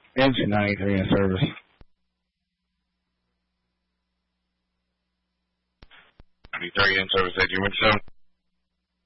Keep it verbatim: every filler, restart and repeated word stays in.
Engine ninety-three in service. ninety-three in service at your window.